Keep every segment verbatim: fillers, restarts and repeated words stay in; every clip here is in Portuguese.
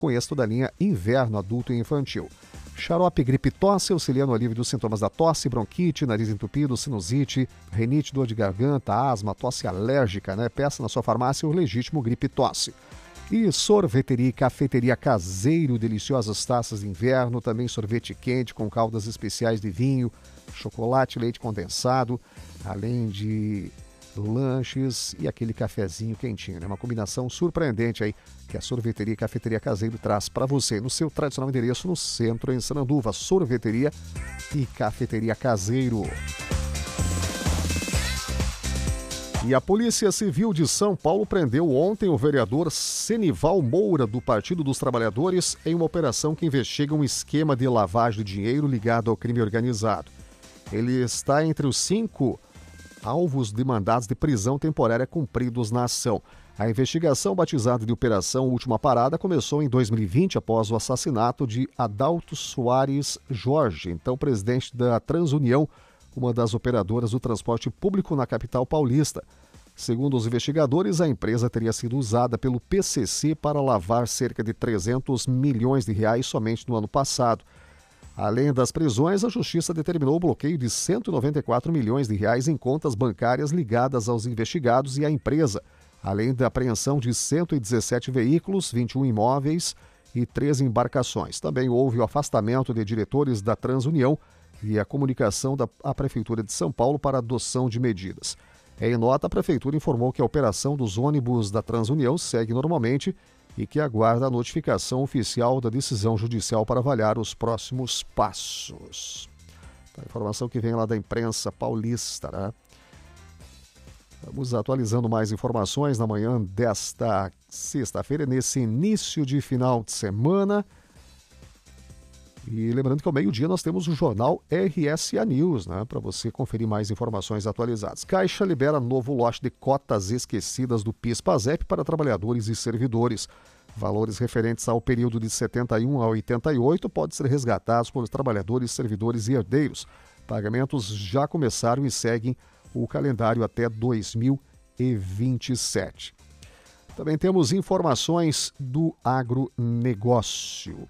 Conheça toda a linha inverno, adulto e infantil. Xarope Gripe Tosse auxilia no alívio dos sintomas da tosse, bronquite, nariz entupido, sinusite, rinite, dor de garganta, asma, tosse alérgica, né? Peça na sua farmácia o legítimo Gripe Tosse. E sorveteria e cafeteria Caseiro, deliciosas taças de inverno, também sorvete quente com caldas especiais de vinho, chocolate, leite condensado, além de lanches e aquele cafezinho quentinho, né? Uma combinação surpreendente aí que a sorveteria e cafeteria Caseiro traz para você no seu tradicional endereço no centro, em Sananduva. Sorveteria e cafeteria Caseiro. E a Polícia Civil de São Paulo prendeu ontem o vereador Senival Moura, do Partido dos Trabalhadores, em uma operação que investiga um esquema de lavagem de dinheiro ligado ao crime organizado. Ele está entre os cinco alvos de mandados de prisão temporária cumpridos na ação. A investigação, batizada de Operação Última Parada, começou em dois mil e vinte após o assassinato de Adalto Soares Jorge, então presidente da Transunião, uma das operadoras do transporte público na capital paulista. Segundo os investigadores, a empresa teria sido usada pelo P C C para lavar cerca de trezentos milhões de reais somente no ano passado. Além das prisões, a Justiça determinou o bloqueio de cento e noventa e quatro milhões de reais em contas bancárias ligadas aos investigados e à empresa, além da apreensão de cento e dezessete veículos, vinte e um imóveis e treze embarcações. Também houve o afastamento de diretores da Transunião e a comunicação da à Prefeitura de São Paulo para adoção de medidas. Em nota, a Prefeitura informou que a operação dos ônibus da Transunião segue normalmente e que aguarda a notificação oficial da decisão judicial para avaliar os próximos passos. A informação que vem lá da imprensa paulista, né? Vamos atualizando mais informações na manhã desta sexta-feira, nesse início de final de semana. E lembrando que ao meio-dia nós temos o jornal R S A News, né, para você conferir mais informações atualizadas. Caixa libera novo lote de cotas esquecidas do PIS/PASEP para trabalhadores e servidores. Valores referentes ao período de setenta e um a oitenta e oito podem ser resgatados pelos trabalhadores, servidores e herdeiros. Pagamentos já começaram e seguem o calendário até dois mil e vinte e sete. Também temos informações do agronegócio.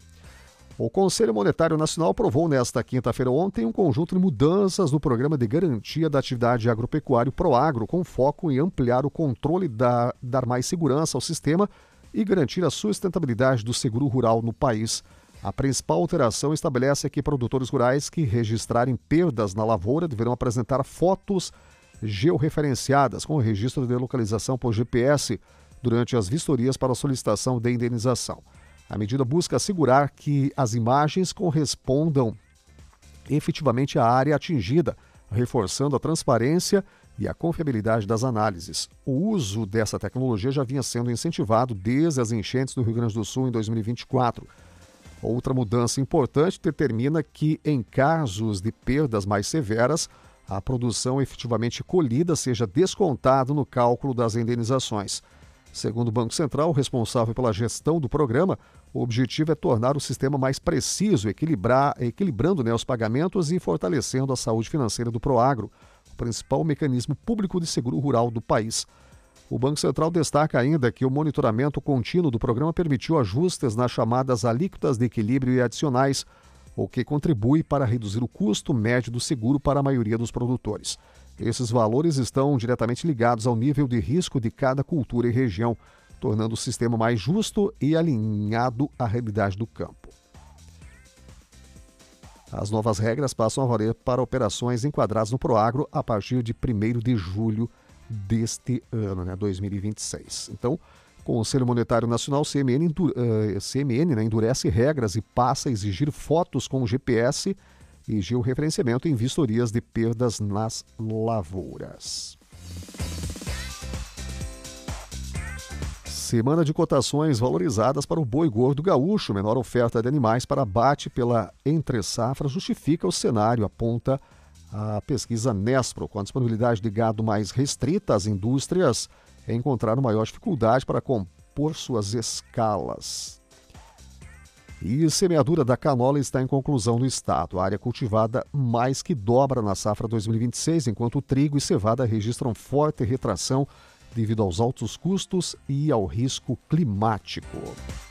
O Conselho Monetário Nacional aprovou nesta quinta-feira ontem um conjunto de mudanças no Programa de Garantia da Atividade Agropecuária Proagro, com foco em ampliar o controle, da, dar mais segurança ao sistema e garantir a sustentabilidade do seguro rural no país. A principal alteração estabelece que produtores rurais que registrarem perdas na lavoura deverão apresentar fotos georreferenciadas com o registro de localização por G P S durante as vistorias para a solicitação de indenização. A medida busca assegurar que as imagens correspondam efetivamente à área atingida, reforçando a transparência e a confiabilidade das análises. O uso dessa tecnologia já vinha sendo incentivado desde as enchentes do Rio Grande do Sul em dois mil e vinte e quatro. Outra mudança importante determina que, em casos de perdas mais severas, a produção efetivamente colhida seja descontada no cálculo das indenizações. Segundo o Banco Central, responsável pela gestão do programa, o objetivo é tornar o sistema mais preciso, equilibrar, equilibrando, né, os pagamentos e fortalecendo a saúde financeira do Proagro, o principal mecanismo público de seguro rural do país. O Banco Central destaca ainda que o monitoramento contínuo do programa permitiu ajustes nas chamadas alíquotas de equilíbrio e adicionais, o que contribui para reduzir o custo médio do seguro para a maioria dos produtores. Esses valores estão diretamente ligados ao nível de risco de cada cultura e região, tornando o sistema mais justo e alinhado à realidade do campo. As novas regras passam a valer para operações enquadradas no Proagro a partir de primeiro de julho deste ano, né, dois mil e vinte e seis. Então, o Conselho Monetário Nacional, C M N, endur- uh, C M N né, endurece regras e passa a exigir fotos com G P S e georreferenciamento em vistorias de perdas nas lavouras. Semana de cotações valorizadas para o boi gordo gaúcho. Menor oferta de animais para abate pela entre-safra justifica o cenário, aponta a pesquisa Nespro. Com a disponibilidade de gado mais restrita, as indústrias encontraram maior dificuldade para compor suas escalas. E semeadura da canola está em conclusão no estado. A área cultivada mais que dobra na safra dois mil e vinte e seis, enquanto o trigo e cevada registram forte retração devido aos altos custos e ao risco climático.